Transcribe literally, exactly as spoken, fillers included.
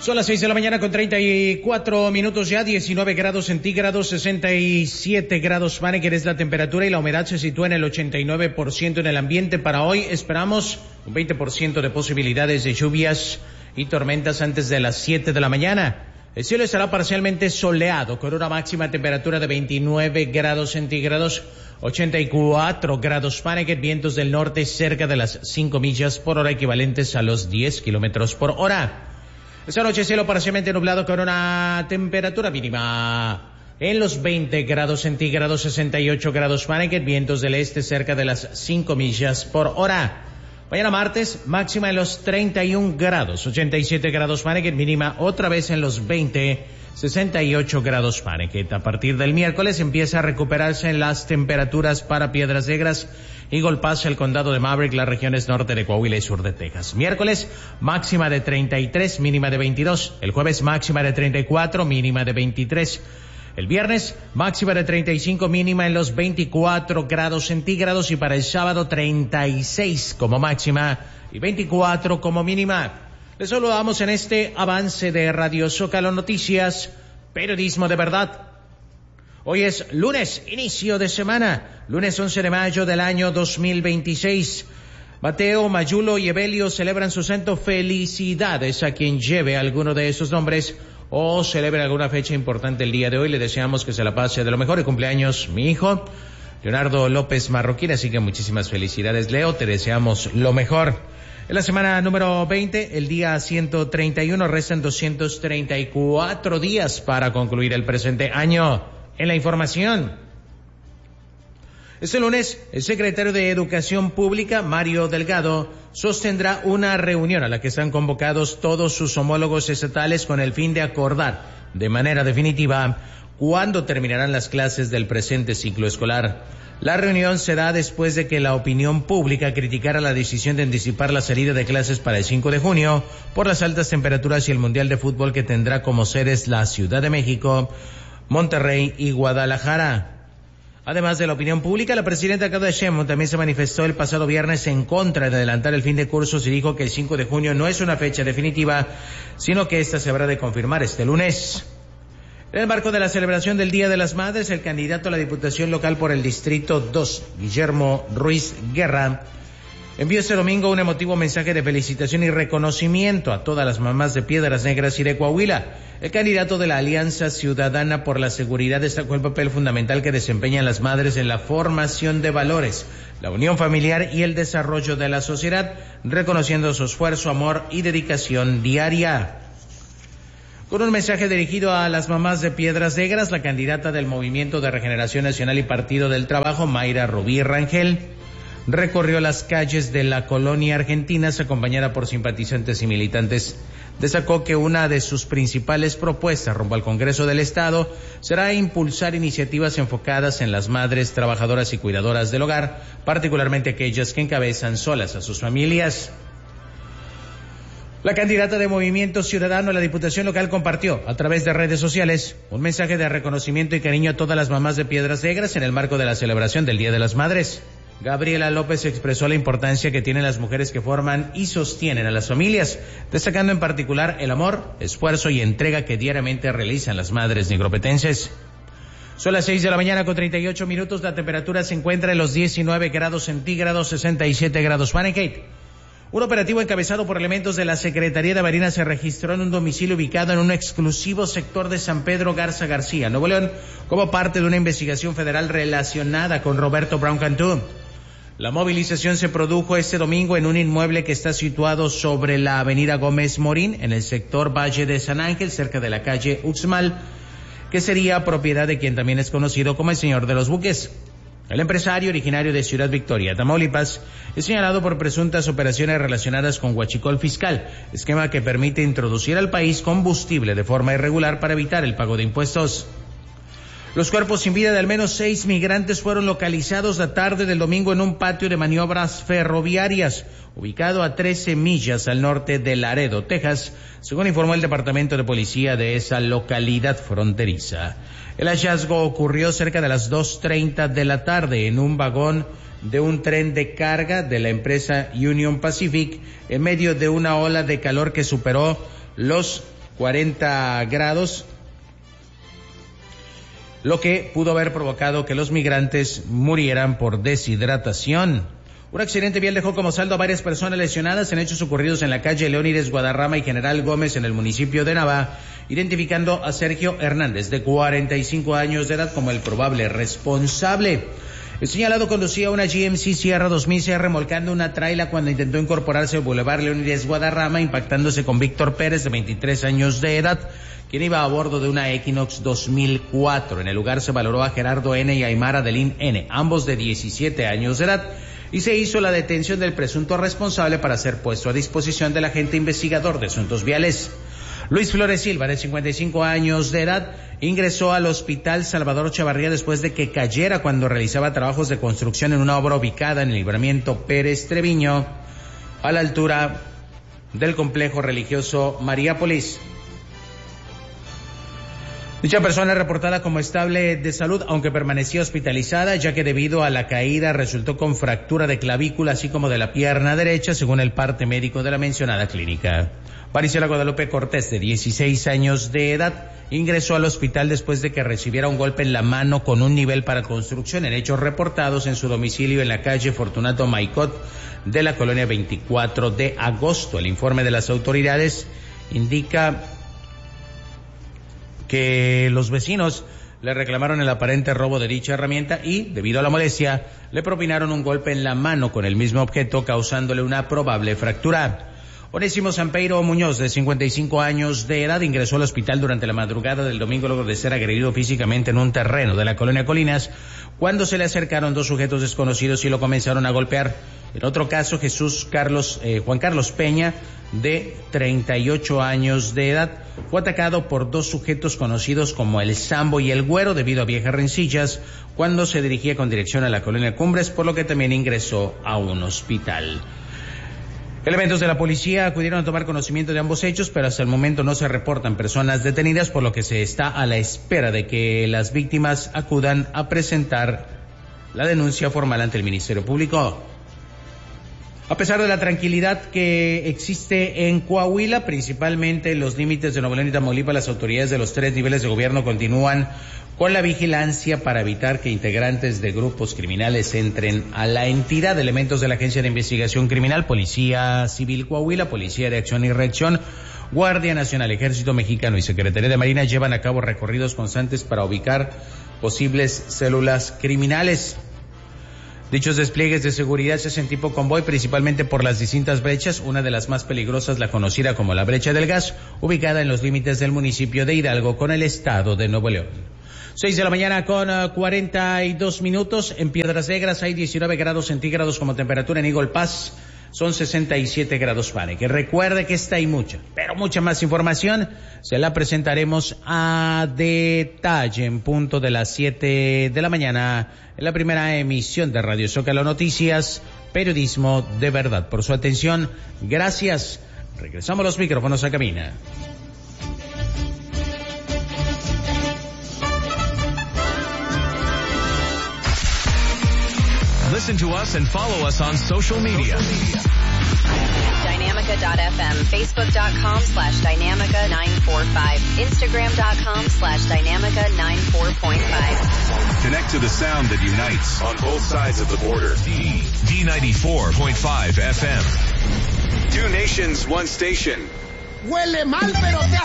Son las seis de la mañana con treinta y cuatro minutos ya, diecinueve grados centígrados, sesenta y siete grados Fahrenheit es la temperatura y la humedad se sitúa en el ochenta y nueve por ciento en el ambiente. Para hoy esperamos un veinte por ciento de posibilidades de lluvias y tormentas antes de las siete de la mañana. El cielo estará parcialmente soleado con una máxima temperatura de veintinueve grados centígrados, ochenta y cuatro grados Fahrenheit, vientos del norte cerca de las cinco millas por hora equivalentes a los diez kilómetros por hora. Esta noche cielo parcialmente nublado con una temperatura mínima en los veinte grados centígrados, sesenta y ocho grados Fahrenheit, vientos del este cerca de las cinco millas por hora. Mañana martes, máxima en los treinta y un grados, ochenta y siete grados Fahrenheit, mínima otra vez en los veinte, sesenta y ocho grados Fahrenheit. A partir del miércoles empieza a recuperarse en las temperaturas para Piedras Negras, Eagle Pass, el condado de Maverick, las regiones norte de Coahuila y sur de Texas. Miércoles, máxima de treinta y tres, mínima de veintidós. El jueves, máxima de treinta y cuatro, mínima de veintitrés. El viernes, máxima de treinta y cinco, mínima en los veinticuatro grados centígrados. Y para el sábado, treinta y seis como máxima y veinticuatro como mínima. Les saludamos en este avance de Radio Zócalo Noticias, periodismo de verdad. Hoy es lunes, inicio de semana, lunes once de mayo del año dos mil veintiséis. Mateo, Mayulo y Evelio celebran su santo. Felicidades a quien lleve alguno de esos nombres o celebre alguna fecha importante el día de hoy. Le deseamos que se la pase de lo mejor. Y cumpleaños mi hijo, Leonardo López Marroquín, así que muchísimas felicidades, Leo, te deseamos lo mejor. En la semana número veinte, el día ciento treinta y uno, restan doscientos treinta y cuatro días para concluir el presente año. En la información, este lunes, el secretario de Educación Pública, Mario Delgado, sostendrá una reunión a la que están convocados todos sus homólogos estatales con el fin de acordar de manera definitiva cuándo terminarán las clases del presente ciclo escolar. La reunión se da después de que la opinión pública criticara la decisión de anticipar la salida de clases para el cinco de junio por las altas temperaturas y el Mundial de Fútbol que tendrá como sedes la Ciudad de México, Monterrey y Guadalajara. Además de la opinión pública, la presidenta Claudia Sheinbaum también se manifestó el pasado viernes en contra de adelantar el fin de cursos y dijo que el cinco de junio no es una fecha definitiva, sino que esta se habrá de confirmar este lunes. En el marco de la celebración del Día de las Madres, el candidato a la Diputación Local por el Distrito dos, Guillermo Ruiz Guerra, envió este domingo un emotivo mensaje de felicitación y reconocimiento a todas las mamás de Piedras Negras y de Coahuila. El candidato de la Alianza Ciudadana por la Seguridad destacó el papel fundamental que desempeñan las madres en la formación de valores, la unión familiar y el desarrollo de la sociedad, reconociendo su esfuerzo, amor y dedicación diaria. Con un mensaje dirigido a las mamás de Piedras Negras, la candidata del Movimiento de Regeneración Nacional y Partido del Trabajo, Mayra Rubí Rangel, recorrió las calles de la colonia Argentinas acompañada por simpatizantes y militantes. Destacó que una de sus principales propuestas rumbo al Congreso del Estado será impulsar iniciativas enfocadas en las madres trabajadoras y cuidadoras del hogar, particularmente aquellas que encabezan solas a sus familias. La candidata de Movimiento Ciudadano a la Diputación Local compartió a través de redes sociales un mensaje de reconocimiento y cariño a todas las mamás de Piedras Negras en el marco de la celebración del Día de las Madres. Gabriela López expresó la importancia que tienen las mujeres que forman y sostienen a las familias, destacando en particular el amor, esfuerzo y entrega que diariamente realizan las madres nigropetenses. Son las seis de la mañana con treinta y ocho minutos, la temperatura se encuentra en los diecinueve grados centígrados, sesenta y siete grados Fahrenheit. Un operativo encabezado por elementos de la Secretaría de Marina se registró en un domicilio ubicado en un exclusivo sector de San Pedro Garza García, Nuevo León, como parte de una investigación federal relacionada con Roberto Brown Cantú. La movilización se produjo este domingo en un inmueble que está situado sobre la avenida Gómez Morín, en el sector Valle de San Ángel, cerca de la calle Uxmal, que sería propiedad de quien también es conocido como el Señor de los Buques. El empresario, originario de Ciudad Victoria, Tamaulipas, es señalado por presuntas operaciones relacionadas con huachicol fiscal, esquema que permite introducir al país combustible de forma irregular para evitar el pago de impuestos. Los cuerpos sin vida de al menos seis migrantes fueron localizados la tarde del domingo en un patio de maniobras ferroviarias, ubicado a trece millas al norte de Laredo, Texas, según informó el Departamento de Policía de esa localidad fronteriza. El hallazgo ocurrió cerca de las dos treinta de la tarde en un vagón de un tren de carga de la empresa Union Pacific en medio de una ola de calor que superó los cuarenta grados, lo que pudo haber provocado que los migrantes murieran por deshidratación. Un accidente vial dejó como saldo a varias personas lesionadas en hechos ocurridos en la calle Leónides Guadarrama y General Gómez en el municipio de Navá, identificando a Sergio Hernández, de cuarenta y cinco años de edad, como el probable responsable. El señalado conducía una G M C Sierra dos mil C remolcando una traila cuando intentó incorporarse al Boulevard Leónides Guadarrama, impactándose con Víctor Pérez, de veintitrés años de edad, quien iba a bordo de una Equinox dos mil cuatro. En el lugar se valoró a Gerardo N. y Aymar Adelín N., ambos de diecisiete años de edad, y se hizo la detención del presunto responsable para ser puesto a disposición del agente investigador de asuntos viales. Luis Flores Silva, de cincuenta y cinco años de edad, ingresó al Hospital Salvador Chavarría después de que cayera cuando realizaba trabajos de construcción en una obra ubicada en el Libramiento Pérez Treviño, a la altura del complejo religioso Mariápolis. Dicha persona es reportada como estable de salud, aunque permanecía hospitalizada, ya que debido a la caída resultó con fractura de clavícula, así como de la pierna derecha, según el parte médico de la mencionada clínica. Maricela Guadalupe Cortés, de dieciséis años de edad, ingresó al hospital después de que recibiera un golpe en la mano con un nivel para construcción, en hechos reportados en su domicilio en la calle Fortunato Maicot de la colonia veinticuatro de agosto. El informe de las autoridades indica que los vecinos le reclamaron el aparente robo de dicha herramienta y, debido a la molestia, le propinaron un golpe en la mano con el mismo objeto, causándole una probable fractura. Onésimo Sampeiro Muñoz, de cincuenta y cinco años de edad, ingresó al hospital durante la madrugada del domingo luego de ser agredido físicamente en un terreno de la colonia Colinas, cuando se le acercaron dos sujetos desconocidos y lo comenzaron a golpear. En otro caso, Jesús Carlos, eh, Juan Carlos Peña, de treinta y ocho años de edad, fue atacado por dos sujetos conocidos como el Sambo y el Güero debido a viejas rencillas cuando se dirigía con dirección a la colonia Cumbres, por lo que también ingresó a un hospital. Elementos de la policía acudieron a tomar conocimiento de ambos hechos, pero hasta el momento no se reportan personas detenidas, por lo que se está a la espera de que las víctimas acudan a presentar la denuncia formal ante el Ministerio Público. A pesar de la tranquilidad que existe en Coahuila, principalmente en los límites de Nuevo León y Tamaulipas, las autoridades de los tres niveles de gobierno continúan con la vigilancia para evitar que integrantes de grupos criminales entren a la entidad. Elementos de la Agencia de Investigación Criminal, Policía Civil Coahuila, Policía de Acción y Reacción, Guardia Nacional, Ejército Mexicano y Secretaría de Marina llevan a cabo recorridos constantes para ubicar posibles células criminales. Dichos despliegues de seguridad se hacen tipo convoy, principalmente por las distintas brechas, una de las más peligrosas, la conocida como la Brecha del Gas, ubicada en los límites del municipio de Hidalgo con el estado de Nuevo León. Seis de la mañana con uh, cuarenta y dos minutos. En Piedras Negras hay diecinueve grados centígrados como temperatura. En Eagle Pass son sesenta y siete grados Fahrenheit. Que recuerde que esta y mucha, pero mucha más información se la presentaremos a detalle en punto de las siete de la mañana en la primera emisión de Radio Zócalo Noticias, periodismo de verdad. Por su atención, gracias. Regresamos los micrófonos a cabina. Listen to us and follow us on social media. Dynamica dot f m, Facebook.com slash Dynamica nine forty-five, Instagram.com slash Dynamica ninety-four point five. Connect to the sound that unites on both sides of the border. D, D ninety-four point five F M. Two nations, one station. Huele mal, pero te